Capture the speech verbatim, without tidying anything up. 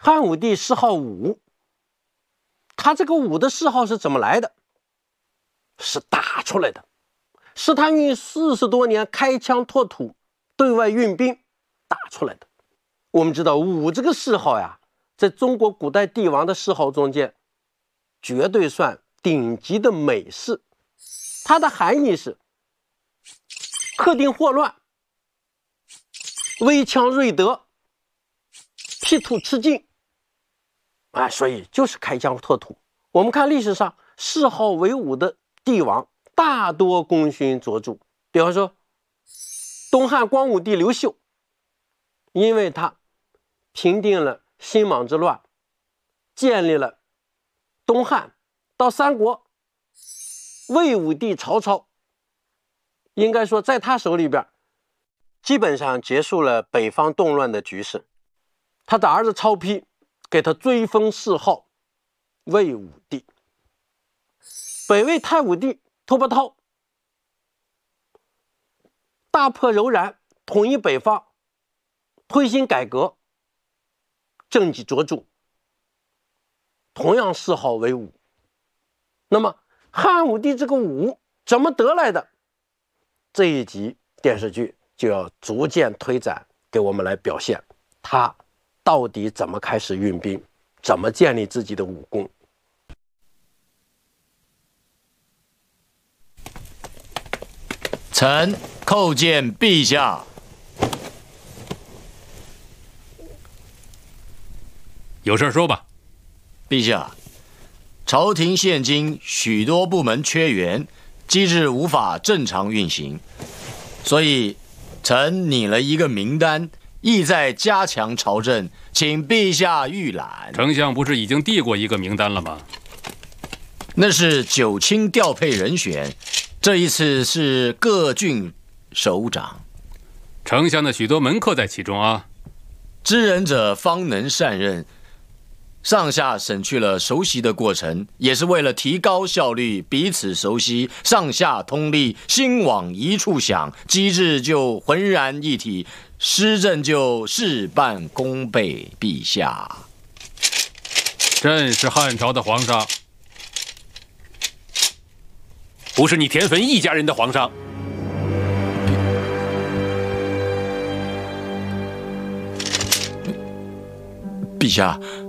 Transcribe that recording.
汉武帝谥号武，他这个武的谥号是怎么来的？是打出来的，是他运四十多年开疆拓土，对外运兵打出来的。我们知道武这个谥号呀，在中国古代帝王的谥号中间，绝对算顶级的美事。它的含义是克定祸乱、威强锐德、辟土吃尽，哎，所以就是开疆拓土。我们看历史上谥号为武的帝王大多功勋卓著，比方说东汉光武帝刘秀，因为他平定了新莽之乱，建立了东汉，到三国魏武帝曹操，应该说在他手里边基本上结束了北方动乱的局势。他的儿子曹丕给他追封谥号魏武帝。北魏太武帝拓跋焘大破柔然，统一北方，推行改革，政绩卓著，同样谥号为武。那么汉武帝这个武怎么得来的？这一集电视剧就要逐渐推展，给我们来表现他到底怎么开始运兵，怎么建立自己的武功。 臣叩见陛下。 有事说吧。 陛下，朝廷现今许多部门缺员，机制无法正常运行，所以臣拟了一个名单，意在加强朝政，请陛下预览。 丞相不是已经递过一个名单了吗？ 那是九卿调配人选，这一次是各郡首长。 丞相的许多门客在其中啊。 知人者方能善任。上下省去了熟悉的过程，也是为了提高效率，彼此熟悉，上下通力，心往一处想，机制就浑然一体，施政就事半功倍。陛下， 朕是汉朝的皇上，不是你田汾一家人的皇上。 陛下。